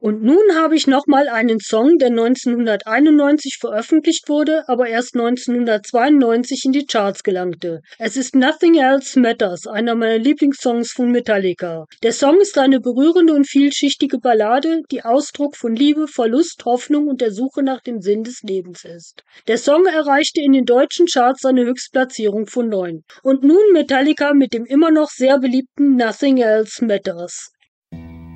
Und nun habe ich nochmal einen Song, der 1991 veröffentlicht wurde, aber erst 1992 in die Charts gelangte. Es ist Nothing Else Matters, einer meiner Lieblingssongs von Metallica. Der Song ist eine berührende und vielschichtige Ballade, die Ausdruck von Liebe, Verlust, Hoffnung und der Suche nach dem Sinn des Lebens ist. Der Song erreichte in den deutschen Charts seine Höchstplatzierung von 9. Und nun Metallica mit dem immer noch sehr beliebten Nothing Else Matters.